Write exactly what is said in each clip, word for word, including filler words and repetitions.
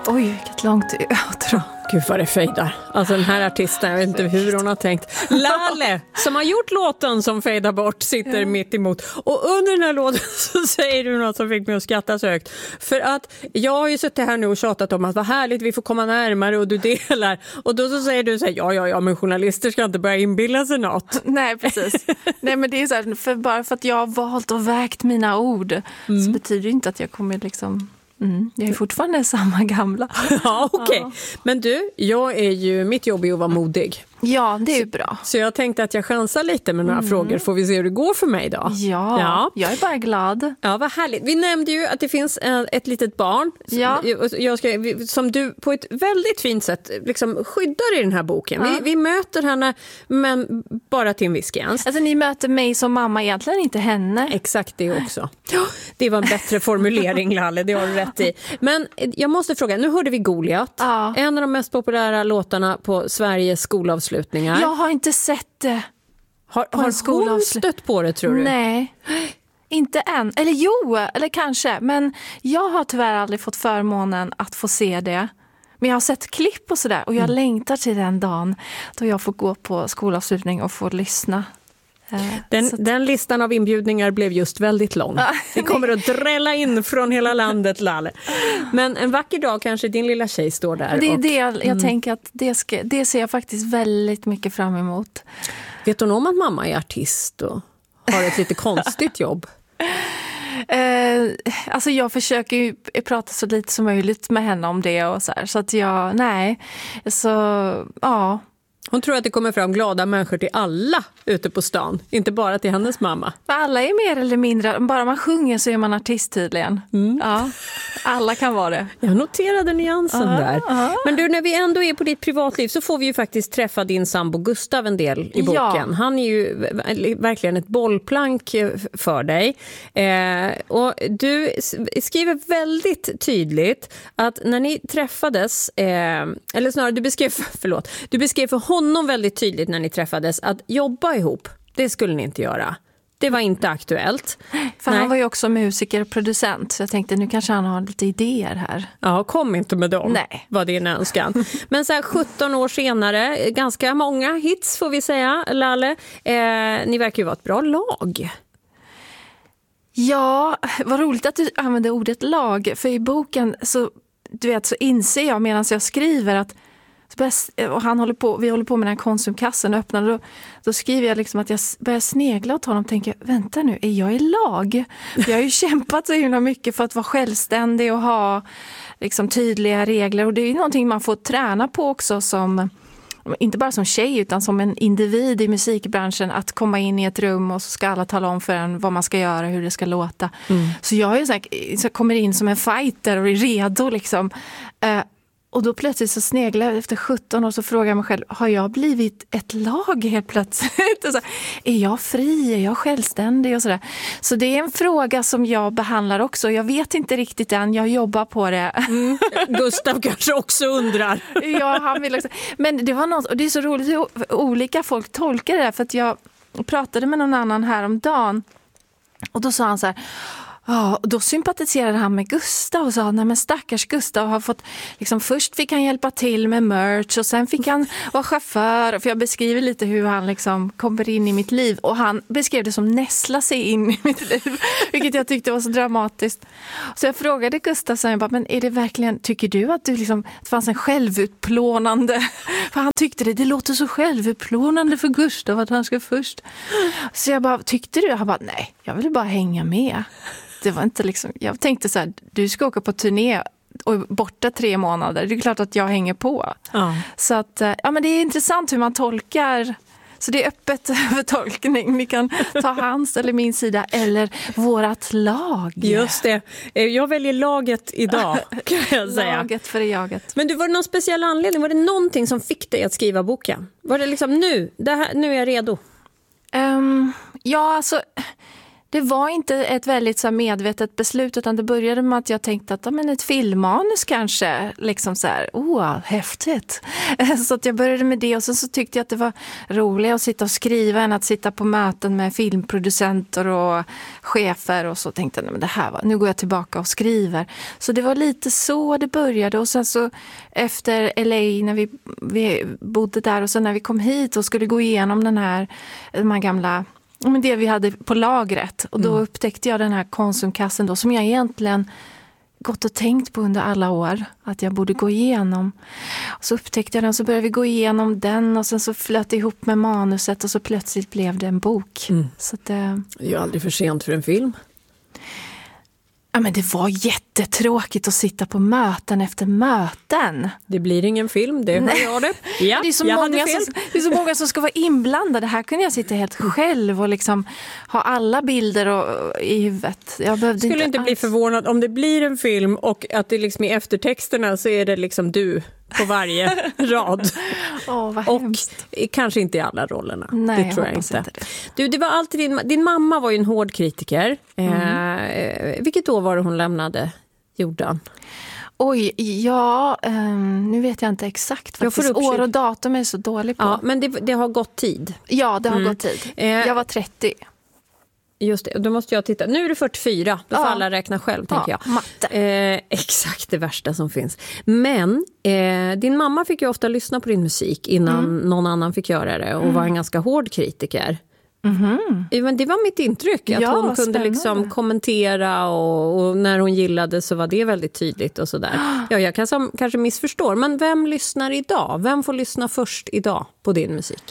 Oj, vilket långt outro. Gud vad det fejdar. Alltså den här artisten, jag vet inte hur hon har tänkt. Lalle, som har gjort låten som fejdar bort, sitter ja. mitt emot. Och under den här låten så säger du något som fick mig att skratta så högt. För att jag har ju suttit här nu och tjatat om att vad härligt, vi får komma närmare och du delar. Och då så säger du så här, ja, ja, ja, men journalister ska inte börja inbilla sig något. Nej, precis. Nej, men det är så här, för bara för att jag har valt och vägt mina ord mm. så betyder det inte att jag kommer liksom... Mm, jag är fortfarande samma gamla. Ja, okej. Okay. Ja. Men du, jag är ju, mitt jobb är att vara modig. Ja, det är ju bra. Så jag tänkte att jag chansar lite med några mm. frågor. Får vi se hur det går för mig då? Ja, ja, jag är bara glad. Ja, vad härligt. Vi nämnde ju att det finns ett litet barn ja. jag ska, som du på ett väldigt fint sätt liksom skyddar i den här boken. Ja. Vi, vi möter henne, men bara till en viss gräns. Alltså ni möter mig som mamma, egentligen inte henne. Exakt det också. Det var en bättre formulering, Lalle, det har du rätt i. Men jag måste fråga, nu hörde vi Goliat. Ja. En av de mest populära låtarna på Sveriges skolavslutning. Jag har inte sett det. Har, har hon stött på det, tror du? Nej, inte än. Eller jo, eller kanske. Men jag har tyvärr aldrig fått förmånen att få se det. Men jag har sett klipp och sådär. Och jag mm. längtar till den dagen då jag får gå på skolavslutning och få lyssna. Den, att... den listan av inbjudningar blev just väldigt lång. Det kommer att drälla in från hela landet, Lalle. Men en vacker dag kanske din lilla tjej står där. Det är och... det jag, jag mm. tänker att det, ska, det ser jag faktiskt väldigt mycket fram emot. Vet hon om att mamma är artist och har ett lite konstigt jobb? Eh, alltså jag försöker ju prata så lite som möjligt med henne om det och så här. Så att jag, nej. Så, ja... Hon tror att det kommer fram glada människor till alla ute på stan, inte bara till hennes mamma. Alla är mer eller mindre, bara man sjunger så är man artist tydligen. Mm. Ja, alla kan vara det. Jag noterade nyansen uh-huh, där. Uh-huh. Men du, när vi ändå är på ditt privatliv så får vi ju faktiskt träffa din sambo Gustav en del i boken. Ja. Han är ju verkligen ett bollplank för dig. Eh, och du skriver väldigt tydligt att när ni träffades, eh, eller snarare du beskrev, förlåt, du beskrev för honom väldigt tydligt när ni träffades att jobba ihop, det skulle ni inte göra. Det var inte aktuellt. För Nej. Han var ju också musiker och producent. Så jag tänkte, nu kanske han har lite idéer här. Ja, kom inte med dem. Nej. Var din önskan. Men så här sjutton år senare, ganska många hits får vi säga, Lalle. Eh, ni verkar ju vara ett bra lag. Ja, vad roligt att du använder ordet lag. För i boken så, du vet, så inser jag medan jag skriver att och han håller på, vi håller på med den här konsumkassen och öppnar, då, då skriver jag liksom att jag börjar snegla åt honom och tänker, vänta nu, är jag i lag? Jag har ju kämpat så himla mycket för att vara självständig och ha liksom tydliga regler, och det är ju någonting man får träna på också som, inte bara som tjej utan som en individ i musikbranschen, att komma in i ett rum och så ska alla tala om för en vad man ska göra, hur det ska låta. Mm. Så jag är ju så här, så kommer in som en fighter och är redo liksom. Uh, Och då plötsligt så sneglar jag efter sjutton år, så frågar jag mig själv, har jag blivit ett lag helt plötsligt? Och så, är jag fri? Är jag självständig? Och så, där. Så det är en fråga som jag behandlar också. Jag vet inte riktigt än, jag jobbar på det. Mm. Gustav kanske också undrar. Ja, han vill också. Men det var något, och det är så roligt hur olika folk tolkar det där. För att jag pratade med någon annan här om dagen, och då sa han så här, ja, och då sympatiserade han med Gustav och sa, nej men stackars Gustav har fått, liksom först fick han hjälpa till med merch och sen fick han vara chaufför, för jag beskriver lite hur han liksom kommer in i mitt liv, och han beskrev det som näsla sig in i mitt liv, vilket jag tyckte var så dramatiskt. Så jag frågade Gustav så jag bara, men är det verkligen, tycker du att du liksom, det fanns en självutplånande, för han tyckte det, det låter så självutplånande för Gustav att han ska först. Så jag bara, tyckte du? Han bara, nej, jag ville bara hänga med. Det var inte liksom, jag tänkte så här, du ska åka på turné och borta tre månader. Det är klart att jag hänger på. Ja. Så att, ja, men det är intressant hur man tolkar. Så det är öppet för tolkning. Ni kan ta hans eller min sida eller vårat lag. Just det. Jag väljer laget idag, kan jag säga. Laget för jaget. Men du, var det någon speciell anledning? Var det någonting som fick dig att skriva boken? Var det liksom nu? Det här, nu är jag redo. Um, ja, alltså... Det var inte ett väldigt så här, medvetet beslut, utan det började med att jag tänkte att ja, men ett filmmanus kanske, liksom så här, åh, häftigt. Så att jag började med det, och sen så tyckte jag att det var roligt att sitta och skriva än att sitta på möten med filmproducenter och chefer, och så tänkte jag, nej, men det här var, nu går jag tillbaka och skriver. Så det var lite så det började, och sen så efter L A när vi, vi bodde där, och sen när vi kom hit och skulle gå igenom den här, de här gamla, men det vi hade på lagret, och då mm. upptäckte jag den här konsumkassen då, som jag egentligen gått och tänkt på under alla år att jag borde gå igenom. Och så upptäckte jag den, så började vi gå igenom den, och sen så flöt det ihop med manuset, och så plötsligt blev det en bok. Mm. Så att, eh, det är ju aldrig för sent för en film. Ja, men det var jättetråkigt att sitta på möten efter möten. Det blir ingen film, det hör jag det. Ja, det, är så många som, det är så många som ska vara inblandade. Här kunde jag sitta helt själv och liksom ha alla bilder och, i huvudet. Jag behövde skulle inte, inte alls. bli förvånad om det blir en film och att det liksom i eftertexterna så är det liksom du på varje rad. Åh, vad och hemskt. kanske inte i alla rollerna. Nej, det tror jag, jag inte. inte det. Du, det var alltid din, din mamma var ju en hård kritiker. Mm. Eh, vilket år var det hon lämnade jorden? Oj, ja, um, nu vet jag inte exakt. Faktiskt. År och datum är så dålig på. Ja, men det, det har gått tid. Ja, det har mm. gått tid. Eh, jag var trettio. Just det, då måste jag titta. Nu är det fyrtiofyra, då får ja. alla räkna själv, tänker ja, jag. Matte. Eh, exakt det värsta som finns. Men eh, din mamma fick ju ofta lyssna på din musik innan mm. någon annan fick göra det, och mm. var en ganska hård kritiker. Mm-hmm. Men det var mitt intryck, att ja, hon kunde spännande. liksom kommentera, och, och när hon gillade så var det väldigt tydligt och sådär. Ja, jag kan som, kanske missförstår, men vem lyssnar idag? Vem får lyssna först idag på din musik?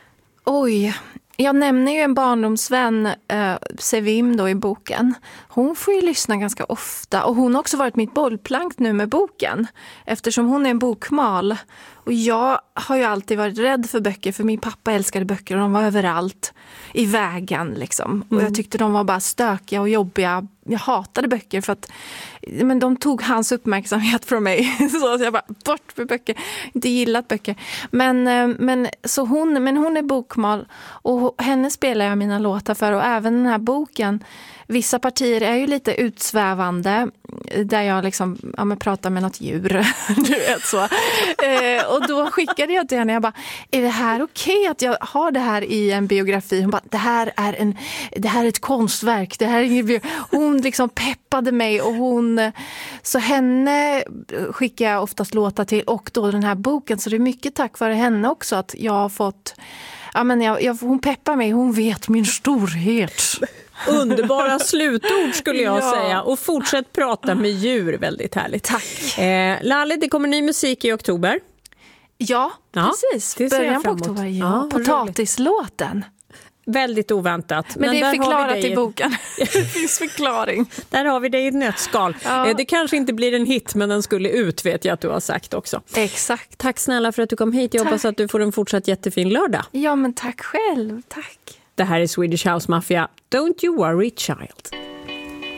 Oj, jag nämner ju en barndomsvän, eh, Sevim då i boken. Hon får ju lyssna ganska ofta, och hon har också varit mitt bollplank nu med boken, eftersom hon är en bokmal. Och jag har ju alltid varit rädd för böcker, för min pappa älskade böcker och de var överallt i vägen liksom. Mm. Och jag tyckte de var bara stökiga och jobbiga. Jag hatade böcker för att men de tog hans uppmärksamhet från mig. Så jag bara, bort med böcker. Inte gillat böcker. Men, men, så hon, men hon är bokmal, och henne spelar jag mina låtar för, och även den här boken. Vissa partier är ju lite utsvävande, där jag liksom ja, men pratar med något djur. Du vet så. Eh, och då skickade jag till henne, jag bara, är det här okej okay att jag har det här i en biografi? Hon bara, det här är, en, det här är ett konstverk. Det här är ingen bio-. Hon liksom peppade mig, och hon, så henne skickar jag oftast låtar till, och då den här boken. Så det är mycket tack vare henne också att jag har fått, ja, men jag, jag, hon peppar mig, hon vet min storhet. Underbara slutord skulle jag ja. säga. Och fortsätt prata med djur, väldigt härligt. Tack. Eh, Laleh, det kommer ny musik i oktober. Ja, ja precis. Det början på oktober. Ja. Ja, potatislåten. Väldigt oväntat. Men, Men det är förklarat i boken. Det finns förklaring. Där har vi det i ett nötskal. Ja. Det kanske inte blir en hit, men den skulle ut, vet jag att du har sagt också. Exakt. Tack snälla för att du kom hit. Jag tack. hoppas att du får en fortsatt jättefin lördag. Ja, men tack själv. Tack. Det här är Swedish House Mafia. Don't you worry, child.